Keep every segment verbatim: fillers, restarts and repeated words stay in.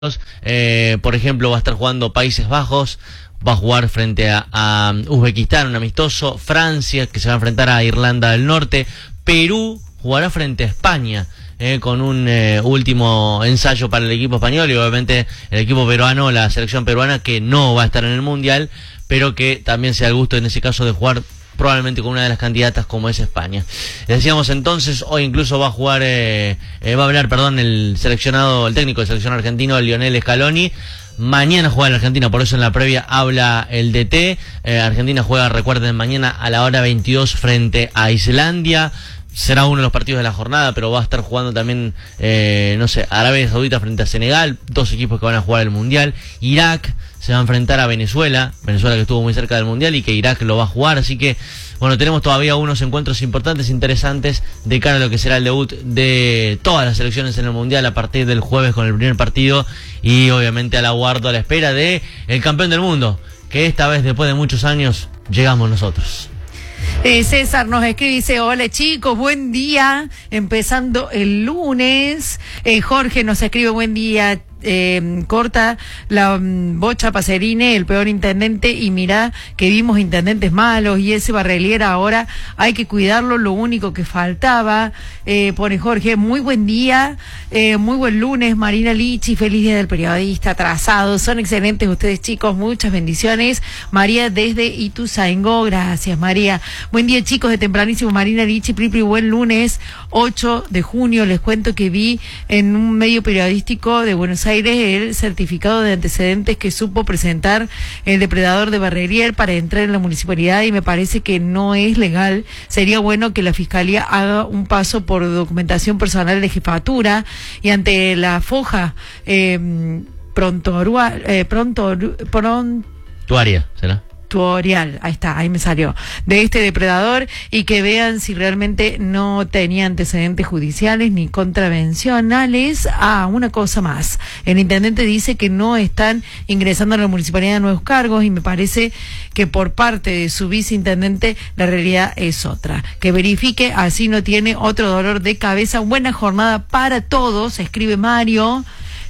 Eh, por ejemplo, va a estar jugando Países Bajos, va a jugar frente a, a Uzbekistán, un amistoso, Francia, que se va a enfrentar a Irlanda del Norte, Perú jugará frente a España, eh, con un eh, último ensayo para el equipo español y obviamente el equipo peruano, la selección peruana, que no va a estar en el Mundial, pero que también se da el gusto en ese caso de jugar probablemente con una de las candidatas como es España. Decíamos entonces, hoy incluso va a jugar, eh, eh, va a hablar, perdón, el seleccionado, el técnico del seleccionado argentino, Lionel Scaloni. Mañana juega la Argentina, por eso en la previa habla el D T. Eh, Argentina juega, recuerden, mañana a la hora veintidós frente a Islandia. Será uno de los partidos de la jornada, pero va a estar jugando también, eh, no sé, Arabia Saudita frente a Senegal, dos equipos que van a jugar el Mundial. Irak se va a enfrentar a Venezuela, Venezuela que estuvo muy cerca del Mundial y que Irak lo va a jugar, así que, bueno, tenemos todavía unos encuentros importantes, interesantes, de cara a lo que será el debut de todas las selecciones en el Mundial a partir del jueves con el primer partido y obviamente al aguardo, a la espera de el campeón del mundo, que esta vez, después de muchos años, llegamos nosotros. Eh, César nos escribe y dice: hola chicos, buen día, empezando el lunes. eh, Jorge nos escribe: buen día, eh, corta la um, bocha Pacerini, el peor intendente, y mirá que vimos intendentes malos y ese Barreliera ahora hay que cuidarlo, lo único que faltaba. eh, pone Jorge: muy buen día, eh, muy buen lunes, Marina Lichi, feliz día del periodista, atrasado, son excelentes ustedes chicos, muchas bendiciones. María desde Ituzaingó, gracias María. Buen día chicos, de tempranísimo, Marina Lichi, Pripri, buen lunes, ocho de junio, les cuento que vi en un medio periodístico de Buenos Aires el certificado de antecedentes que supo presentar el depredador de Barrelier para entrar en la municipalidad y me parece que no es legal. Sería bueno que la fiscalía haga un paso por documentación personal de jefatura y ante la foja eh, pronto, eh, pronto, pronto, Tuaria, ¿será? tutorial, ahí está, ahí me salió, de este depredador y que vean si realmente no tenía antecedentes judiciales ni contravencionales. Ah, una cosa más, el intendente dice que no están ingresando a la municipalidad nuevos cargos y me parece que por parte de su viceintendente la realidad es otra. Que verifique, así no tiene otro dolor de cabeza. Buena jornada para todos, escribe Mario.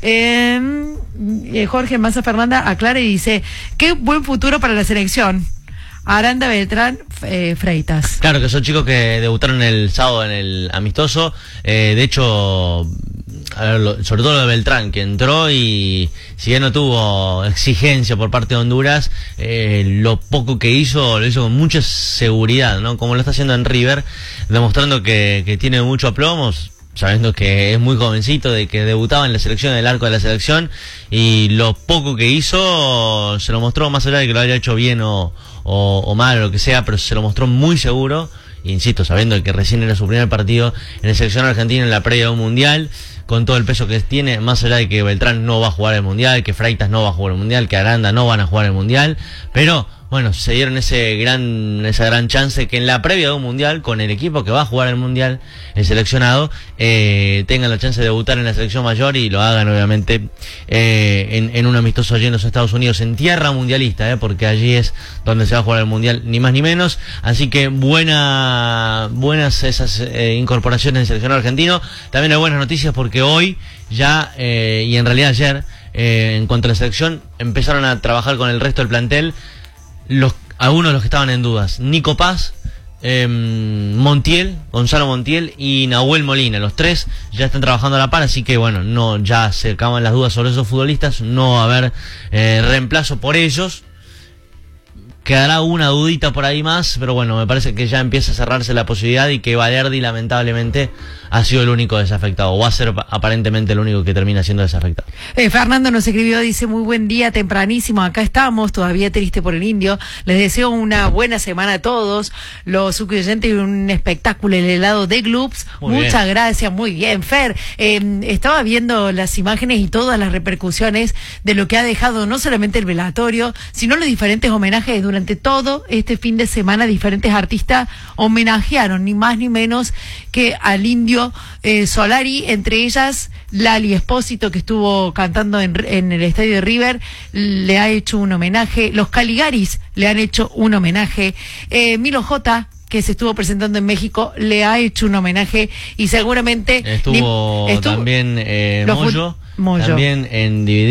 Eh, Jorge Maza Fernanda aclara y dice: qué buen futuro para la selección. Aranda, Beltrán, eh, Freitas. Claro, que son chicos que debutaron el sábado en el amistoso. Eh, de hecho, a ver, lo, sobre todo lo de Beltrán, que entró y si bien no tuvo exigencia por parte de Honduras, eh, lo poco que hizo, lo hizo con mucha seguridad, ¿no? Como lo está haciendo en River, demostrando que, que tiene mucho aplomo, sabiendo que es muy jovencito, de que debutaba en la selección, en el arco de la selección, y lo poco que hizo se lo mostró, más allá de que lo haya hecho bien o, o, o mal o lo que sea, pero se lo mostró muy seguro, insisto, sabiendo que recién era su primer partido en la selección argentina en la previa de un mundial, con todo el peso que tiene, más allá de que Beltrán no va a jugar el mundial, que Freitas no va a jugar el mundial, que Aranda no van a jugar el mundial, pero bueno, se dieron ese gran, esa gran chance que en la previa de un mundial, con el equipo que va a jugar el mundial, el seleccionado, eh, tengan la chance de debutar en la selección mayor y lo hagan obviamente eh, en, en un amistoso allí en los Estados Unidos, en tierra mundialista, eh, porque allí es donde se va a jugar el mundial, ni más ni menos. Así que buena, buenas esas eh, incorporaciones del seleccionado argentino. También hay buenas noticias porque hoy ya, eh, y en realidad ayer, eh, en cuanto a la selección, empezaron a trabajar con el resto del plantel. Los, algunos de los que estaban en dudas: Nico Paz, eh, Montiel, Gonzalo Montiel y Nahuel Molina. Los tres ya están trabajando a la par, así que bueno, no, ya se acaban las dudas sobre esos futbolistas, no va a haber eh, reemplazo por ellos. Quedará una dudita por ahí más, pero bueno, me parece que ya empieza a cerrarse la posibilidad y que Valerdi lamentablemente ha sido el único desafectado, o va a ser aparentemente el único que termina siendo desafectado. Eh, Fernando nos escribió, dice: muy buen día, tempranísimo, acá estamos, todavía triste por el indio, les deseo una buena semana a todos, los sucuyentes, un espectáculo, el helado de Gloops, muchas bien. Gracias, muy bien, Fer. Eh, estaba viendo las imágenes y todas las repercusiones de lo que ha dejado no solamente el velatorio, sino los diferentes homenajes durante todo este fin de semana. Diferentes artistas homenajearon ni más ni menos que al indio eh, Solari, entre ellas Lali Espósito, que estuvo cantando en, en el estadio de River, le ha hecho un homenaje. Los Caligaris le han hecho un homenaje. eh, Milo J, que se estuvo presentando en México, le ha hecho un homenaje y seguramente estuvo, ni, estuvo también eh, Moyo Moyo. También en Divididos